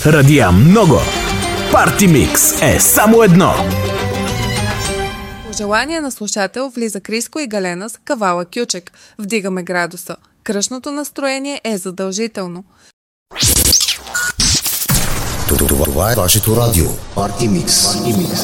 радия много. Парти Микс е само едно. По желание на слушател влиза Криско и Галена с Кавала Кючек. Вдигаме градуса. Кръшното настроение е задължително. Това е вашето радио. Парти Микс.